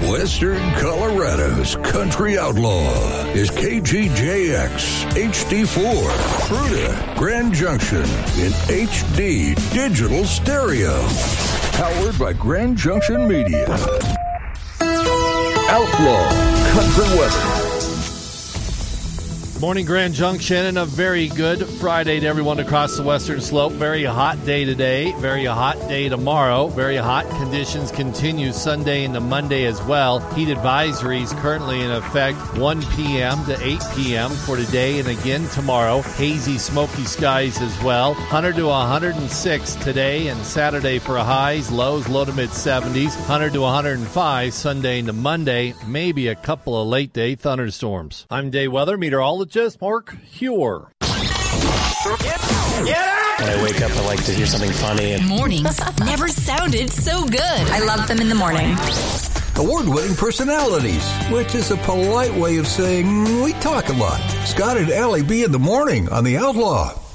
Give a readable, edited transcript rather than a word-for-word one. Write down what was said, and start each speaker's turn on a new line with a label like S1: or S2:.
S1: Western Colorado's country outlaw is KGJX HD4, Fruita, Grand Junction in HD digital stereo. Powered by Grand Junction Media. Outlaw Country Weather.
S2: Morning, Grand Junction, and a very good Friday to everyone across the Western Slope. Very hot day today, very hot day tomorrow. Very hot conditions continue Sunday into Monday as well. Heat advisories currently in effect 1 p.m. to 8 p.m. for today and again tomorrow. Hazy, smoky skies as well. 100 to 106 today and Saturday for highs. Lows low to mid-70s. 100 to 105 Sunday into Monday. Maybe a couple of late-day thunderstorms. I'm day weather meteorologist Mark Huer.
S3: When I wake up, I like to hear something funny.
S4: Mornings never sounded so good. I love them in the morning.
S1: Award-winning personalities, which is a polite way of saying we talk a lot. Scott and Allie B in the morning on The Outlaw.